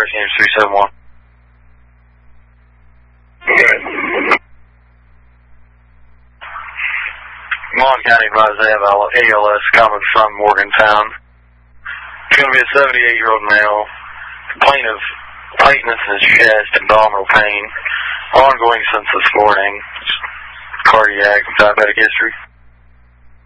Emergency unit 371. Mon County advised they have ALS coming from Morgantown. It's going to be a 78-year-old male. Complaint of tightness in his chest, abdominal pain, ongoing since this morning. Cardiac, diabetic history.